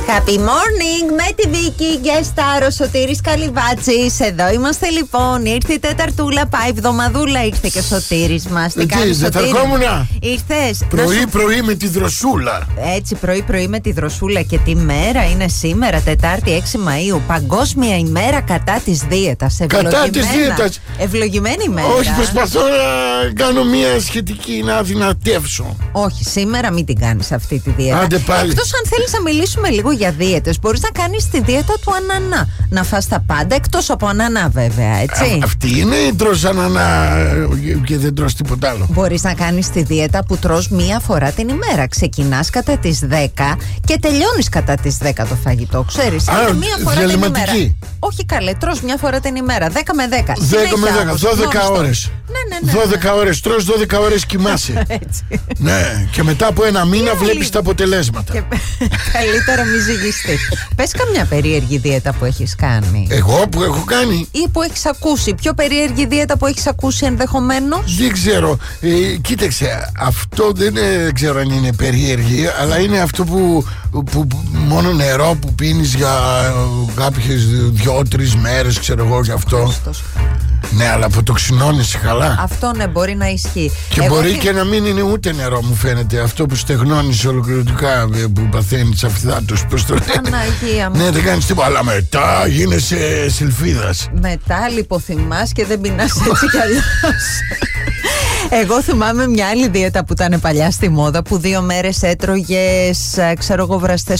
Happy morning με τη Βίκη και Στάρο Σωτήρης Καλυβάτσης. Εδώ είμαστε λοιπόν. Ήρθε η Τεταρτούλα, πάει εβδομαδούλα. Ήρθε και ο Σωτήρης μας. Τι κάνεις, δεν θα Σωτήρη? ερχόμουνα. Ήρθες Πρωί με τη δροσούλα. Έτσι, πρωί με τη δροσούλα. Και τι μέρα είναι σήμερα, Τετάρτη 6 Μαΐου. Παγκόσμια ημέρα κατά της δίαιτας. Κατά της δίαιτας. Ευλογημένη ημέρα. Όχι, προσπαθώ να κάνω μια σχετική, να δυνατεύσω. Όχι, σήμερα μην την κάνεις αυτή τη δίαιτα. Άντε πάλι. Εκτός αν θέλεις να μιλήσουμε λίγο για δίαιτες, μπορείς να κάνεις τη δίαιτα του ανανά. Να φας τα πάντα εκτός από ανανά, βέβαια, έτσι. Αυτή είναι ή τρως ανανά και δεν τρως τίποτα άλλο? Μπορείς να κάνεις τη δίαιτα που τρως μία φορά την ημέρα. Ξεκινάς κατά τις 10 και τελειώνεις κατά τις 10 το φαγητό. Ξέρεις, είναι μία φορά την ημέρα. Όχι καλέ, τρως μία φορά την ημέρα. 10 με 10. 10 με 10, 12 ώρες. Ναι. 12 ώρες τρως, 12 ώρες κοιμάσαι. Έτσι. Ναι, και μετά από ένα μήνα βλέπεις τα αποτελέσματα. Καλύτερα μη ζυγιστείς. Πες καμιά περίεργη δίαιτα που έχεις κάνει. Εγώ που έχω κάνει? Ή που έχεις ακούσει. Πιο περίεργη δίαιτα που έχεις ακούσει ενδεχομένως? Δεν ξέρω. Κοίταξε, αυτό δεν ξέρω αν είναι περίεργη, αλλά είναι αυτό που μόνο νερό που πίνεις για κάποιες 2-3 μέρες, ξέρω εγώ, γι' αυτό. Χριστός. Ναι, αλλά αποτοξινώνεσαι καλά. Αυτό ναι, μπορεί να ισχύει. Και μπορεί και να μην είναι ούτε νερό, μου φαίνεται. Αυτό που στεγνώνεις ολοκληρωτικά, που παθαίνεις αυθάτους. Πώς το λένε? Παναγία μου. Ναι, δεν κάνεις τίποτα. Αλλά μετά γίνεσαι σιλφίδας. Μετά λιποθυμάς και δεν πεινάς έτσι κι αλλιώς. Εγώ θυμάμαι μια άλλη δίαιτα που ήταν παλιά στη μόδα, που 2 μέρες έτρωγες, ξέρω εγώ, βραστές